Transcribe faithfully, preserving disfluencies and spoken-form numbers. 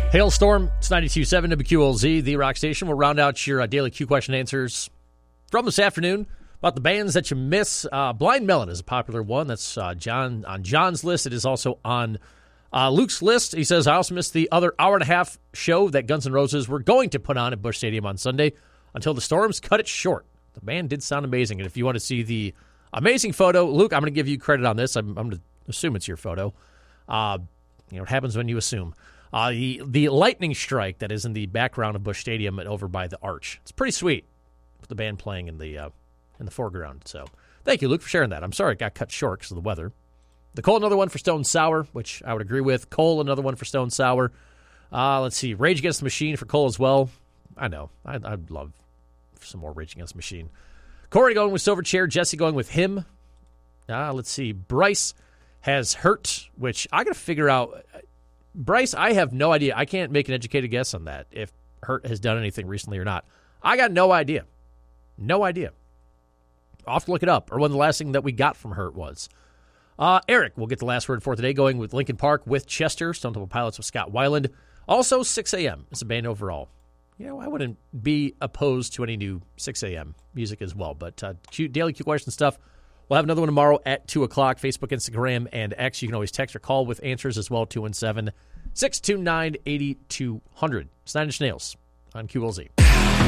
Hailstorm, it's ninety-two point seven W Q L Z, the Rock Station. We'll round out your uh, daily Q question answers from this afternoon about the bands that you miss. Uh, Blind Melon is a popular one. That's uh, John on John's list. It is also on uh, Luke's list. He says, I also missed the other hour and a half show that Guns N' Roses were going to put on at Busch Stadium on Sunday until the storms cut it short. The band did sound amazing. And if you want to see the amazing photo, Luke, I'm going to give you credit on this. I'm, I'm going to assume it's your photo. Uh, you know, it happens when you assume. Uh, the, the lightning strike that is in the background of Busch Stadium and over by the arch. It's pretty sweet with the band playing in the uh, in the foreground. So thank you, Luke, for sharing that. I'm sorry it got cut short because of the weather. The Cole, another one for Stone Sour, which I would agree with. Cole, another one for Stone Sour. Uh, let's see. Rage Against the Machine for Cole as well. I know. I'd, I'd love some more Rage Against the Machine. Corey going with Silverchair. Jesse going with Him. Uh, let's see. Bryce has Hurt, which I got to figure out. Bryce, I have no idea. I can't make an educated guess on that, if Hurt has done anything recently or not. I got no idea. No idea. I'll have to look it up, or when the last thing that we got from Hurt was. Uh, Eric, we'll get the last word for today, going with Linkin Park with Chester, Stone Temple Pilots with Scott Weiland. Also, six a.m. is a band overall. You know, I wouldn't be opposed to any new six a.m. music as well, but uh, Q, daily Q question stuff. We'll have another one tomorrow at two o'clock, Facebook, Instagram, and X. You can always text or call with answers as well, two one seven, six two nine, eight two zero zero. It's Nine Inch Nails on Q L Z.